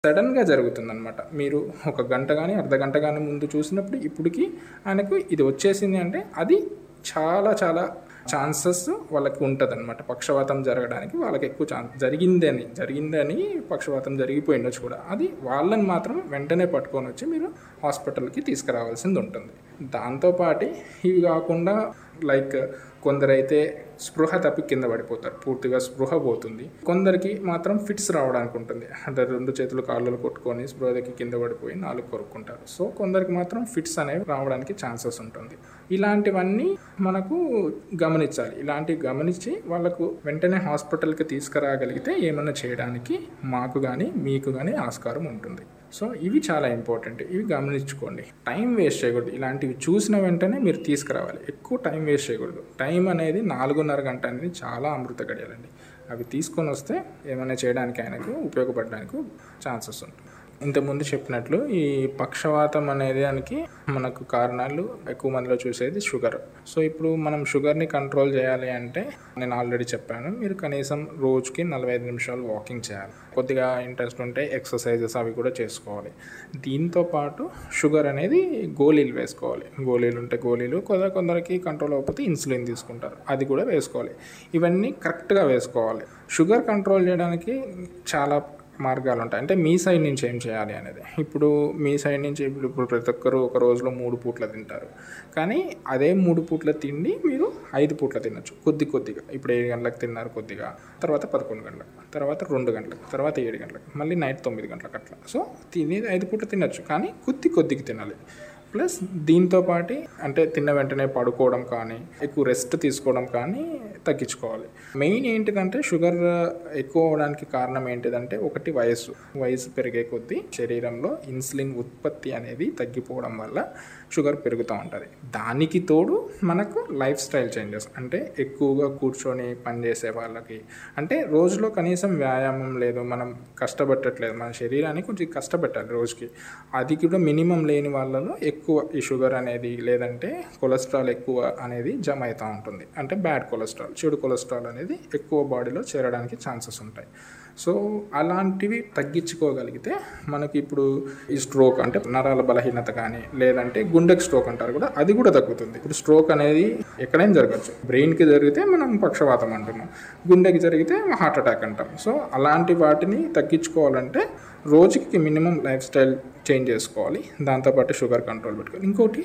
సడన్గా జరుగుతుందనమాట. మీరు ఒక గంట కానీ అర్ధగంట కానీ ముందు చూసినప్పుడు ఇప్పటికి ఆయనకు ఇది వచ్చేసింది అంటే అది చాలా చాలా ఛాన్సెస్ వాళ్ళకి ఉంటుంది అనమాట. పక్షవాతం జరగడానికి వాళ్ళకి ఎక్కువ జరిగిందని పక్షవాతం జరిగిపోయి ఉండొచ్చు కూడా. అది వాళ్ళని మాత్రం వెంటనే పట్టుకొని వచ్చి మీరు హాస్పిటల్కి తీసుకురావాల్సింది ఉంటుంది. దాంతోపాటు ఇవి కాకుండా లైక్ కొందరైతే స్పృహ తప్పి కింద పడిపోతారు, పూర్తిగా స్పృహ పోతుంది. కొందరికి మాత్రం ఫిట్స్ రావడానికి ఉంటుంది, అంటే 2 చేతులు కాళ్ళు కొట్టుకొని స్పృహకి కింద పడిపోయి 4 కొరుక్కుంటారు. సో కొందరికి మాత్రం ఫిట్స్ అనేవి రావడానికి ఛాన్సెస్ ఉంటుంది. ఇలాంటివన్నీ మనకు గమనించాలి. ఇలాంటివి గమనించి వాళ్ళకు వెంటనే హాస్పిటల్కి తీసుకురాగలిగితే ఏమైనా చేయడానికి మాకు కానీ మీకు కానీ ఆస్కారం ఉంటుంది. సో ఇవి చాలా ఇంపార్టెంట్, ఇవి గమనించుకోండి. టైం వేస్ట్ చేయకూడదు. ఇలాంటివి చూసిన వెంటనే మీరు తీసుకురావాలి, ఎక్కువ టైం వేస్ట్ చేయకూడదు. టైం అనేది 4.5 గంట అనేది చాలా అమృత గడియాలండి. అవి తీసుకొని వస్తే ఏమైనా చేయడానికి ఆయనకు ఉపయోగపడడానికి ఛాన్సెస్ ఉంటుంది. ఇంతకుముందు చెప్పినట్లు ఈ పక్షవాతం అనేది దానికి మనకు కారణాలు ఎక్కువ మందిలో చూసేది షుగర్. సో ఇప్పుడు మనం షుగర్ని కంట్రోల్ చేయాలి అంటే నేను ఆల్రెడీ చెప్పాను, మీరు కనీసం రోజుకి 45 నిమిషాలు వాకింగ్ చేయాలి. కొద్దిగా ఇంట్రెస్ట్ ఉంటే ఎక్సర్సైజెస్ అవి కూడా చేసుకోవాలి. దీంతోపాటు షుగర్ అనేది గోళీలు వేసుకోవాలి. గోళీలు ఉంటే గోళీలు, కొందరికి కంట్రోల్ అవ్వకపోతే ఇన్సులిన్ తీసుకుంటారు, అది కూడా వేసుకోవాలి. ఇవన్నీ కరెక్ట్గా వేసుకోవాలి. షుగర్ కంట్రోల్ చేయడానికి చాలా మార్గాలు ఉంటాయి. అంటే మీ సైడ్ నుంచి ఏం చేయాలి అనేది. ఇప్పుడు మీ సైడ్ నుంచి ఇప్పుడు ప్రతి ఒక్కరు ఒక రోజులో 3 పూట్ల తింటారు, కానీ అదే 3 పూట్ల తిండి మీరు 5 పూట్ల తినచ్చు కొద్దిగా. ఇప్పుడు 7 గంటలకు తిన్నారు కొద్దిగా, తర్వాత 11 గంటలకు, తర్వాత 2 గంటలకు, తర్వాత 7 గంటలకు, మళ్ళీ నైట్ 9 గంటలకు అట్లా. సో తినేది 5 పూట్ల తినచ్చు, కానీ కొద్దిగా తినాలి. ప్లస్ దీంతోపాటు అంటే తిన్న వెంటనే పడుకోవడం కానీ ఎక్కువ రెస్ట్ తీసుకోవడం కానీ తగ్గించుకోవాలి. మెయిన్ ఏంటిదంటే షుగర్ ఎక్కువ అవడానికి కారణం ఏంటిదంటే ఒకటి వయసు పెరిగే కొద్దీ శరీరంలో ఇన్సులిన్ ఉత్పత్తి అనేది తగ్గిపోవడం వల్ల షుగర్ పెరుగుతూ ఉంటుంది. దానికి తోడు మనకు లైఫ్ స్టైల్ చేంజెస్, అంటే ఎక్కువగా కూర్చొని పనిచేసే వాళ్ళకి, అంటే రోజులో కనీసం వ్యాయామం లేదు, మనం కష్టపెట్టట్లేదు, మన శరీరాన్ని కొంచెం కష్టపెట్టాలి రోజుకి. అది కూడా మినిమం లేని వాళ్ళలో ఎక్కువ ఈ షుగర్ అనేది లేదంటే కొలెస్ట్రాల్ ఎక్కువ అనేది జమ అవుతూ ఉంటుంది. అంటే బ్యాడ్ కొలెస్ట్రాల్, చెడు కొలెస్ట్రాల్ అనేది ఎక్కువ బాడీలో చేరడానికి ఛాన్సెస్ ఉంటాయి. సో అలాంటివి తగ్గించుకోగలిగితే మనకి ఇప్పుడు ఈ స్ట్రోక్ అంటే నరాల బలహీనత కానీ లేదంటే గుండెకి స్ట్రోక్ అంటారు కూడా, అది కూడా తగ్గుతుంది. ఇప్పుడు స్ట్రోక్ అనేది ఎక్కడైనా జరగచ్చు. బ్రెయిన్కి జరిగితే మనం పక్షవాతం అంటున్నాం, గుండెకి జరిగితే హార్ట్ అటాక్ అంటాం. సో అలాంటి వాటిని తగ్గించుకోవాలంటే రోజుకి మినిమం లైఫ్ స్టైల్ చేంజ్ చేసుకోవాలి. దాంతోపాటు షుగర్ కంట్రోల్ పెట్టుకోవాలి. ఇంకోటి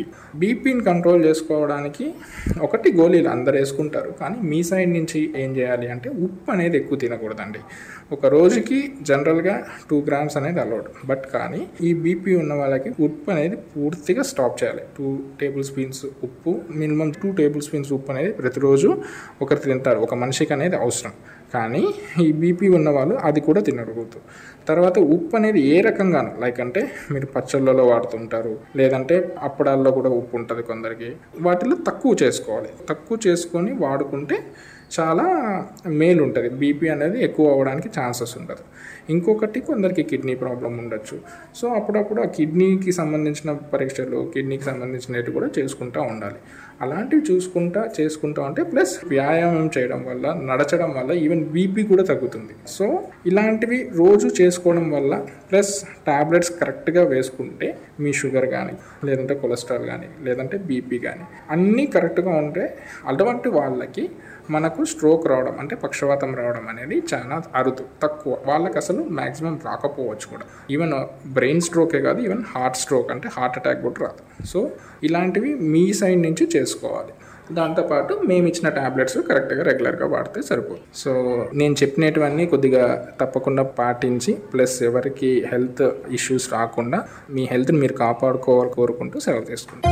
బీపీని కంట్రోల్ చేసుకోవడానికి ఒకటి గోళీలు అందరు వేసుకుంటారు, కానీ మీ సైడ్ నుంచి ఏం చేయాలి అంటే ఉప్పు అనేది ఎక్కువ తినకూడదండి. ఒక రోజుకి జనరల్గా 2 grams అనేది అలౌడ్, బట్ కానీ ఈ బీపీ ఉన్న వాళ్ళకి ఉప్పు అనేది పూర్తిగా స్టాప్ చేయాలి. 2 tablespoons ఉప్పు, మినిమం 2 tablespoons ఉప్పు అనేది ప్రతిరోజు ఒకరు తింటారు, ఒక మనిషికి అనేది అవసరం. కానీ ఈ బీపీ ఉన్న వాళ్ళు అది కూడా తినకూడదు. తర్వాత ఉప్పు అనేది ఏ రకంగానూ, లైక్ అంటే మీరు పచ్చళ్ళలో వాడుతుంటారు, లేదంటే అప్పడాల్లో కూడా ఉప్పు ఉంటుంది కొందరికి, వాటిలో తక్కువ చేసుకోవాలి. తక్కువ చేసుకొని వాడుకుంటే చాలా మేలు ఉంటుంది. బీపీ అనేది ఎక్కువ అవ్వడానికి ఛాన్సెస్ ఉండదు. ఇంకొకటి కొందరికి కిడ్నీ ప్రాబ్లం ఉండొచ్చు. సో అప్పుడప్పుడు ఆ కిడ్నీకి సంబంధించిన పరీక్షలు, కిడ్నీకి సంబంధించినవి కూడా చేసుకుంటూ ఉండాలి. అలాంటివి చేసుకుంటూ ఉంటే ప్లస్ వ్యాయామం చేయడం వల్ల, నడచడం వల్ల ఈవెన్ బీపీ కూడా తగ్గుతుంది. సో ఇలాంటివి రోజు చేసుకోవడం వల్ల ప్లస్ టాబ్లెట్స్ కరెక్ట్గా వేసుకుంటే మీ షుగర్ కానీ లేదంటే కొలెస్ట్రాల్ కానీ లేదంటే బీపీ కానీ అన్నీ కరెక్ట్గా ఉంటే అటువంటి వాళ్ళకి మనకు స్ట్రోక్ రావడం అంటే పక్షవాతం రావడం అనేది చాలా అరుదు, తక్కువ. వాళ్ళకి అసలు మ్యాక్సిమం రాకపోవచ్చు కూడా. ఈవెన్ బ్రెయిన్ స్ట్రోకే కాదు, ఈవెన్ హార్ట్ స్ట్రోక్ అంటే హార్ట్ అటాక్ కూడా రాదు. సో ఇలాంటివి మీ సైడ్ నుంచి చేసుకోవాలి. దాంతోపాటు మేము ఇచ్చిన టాబ్లెట్స్ కరెక్ట్గా రెగ్యులర్గా వాడితే సరిపోదు. సో నేను చెప్పినటువన్నీ కొద్దిగా తప్పకుండా పాటించి ప్లస్ ఎవరికి హెల్త్ ఇష్యూస్ రాకుండా మీ హెల్త్ని మీరు కాపాడుకోవాలి కోరుకుంటూ సెలవు తీసుకుంటాం.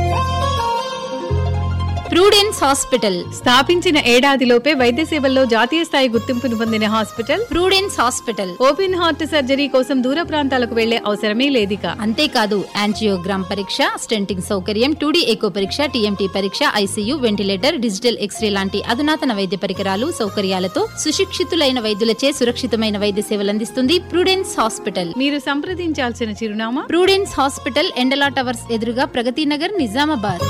ప్రూడెన్స్ హాస్పిటల్ స్థాపించిన ఏడాదిలోపే వైద్య సేవల్లో జాతీయ స్థాయి గుర్తింపును పొందిన hospital Prudence hospital. Open heart surgery కోసం దూర ప్రాంతాలకు వెళ్లే అవసరమే లేదిక. అంతేకాదు యాంజియోగ్రామ్ పరీక్ష, స్టెంటింగ్ సౌకర్యం, 2D ఎకో పరీక్ష, TMT పరీక్ష, ICU, వెంటిలేటర్, డిజిటల్ ఎక్స్రే లాంటి అధునాతన వైద్య పరికరాలు, సౌకర్యాలతో సుశిక్షితులైన వైద్యులచే సురక్షితమైన వైద్య సేవలు అందిస్తుంది ప్రూడెన్స్ హాస్పిటల్. మీరు సంప్రదించాల్సిన చిరునామా ప్రూడెన్స్ హాస్పిటల్, ఎండలా టవర్స్ ఎదురుగా, ప్రగతి నగర్, నిజామాబాద్.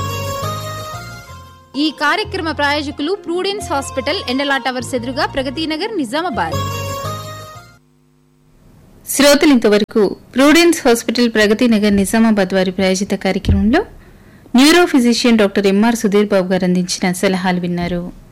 ఈ కార్యక్రమ ప్రాయోజకులు ప్రూడెన్స్ హాస్పిటల్, ఎండలా టవర్స్ ఎదురుగా, ప్రగతి నగర్, నిజామాబాద్. శ్రోతలు ఇంతవరకు ప్రూడెన్స్ హాస్పిటల్ ప్రగతి నగర్ నిజామాబాద్ వారి ప్రాయోజిత కార్యక్రమంలో neuro physician doctor MR Sudheer Babu గారు అందించిన సలహాలు విన్నారు.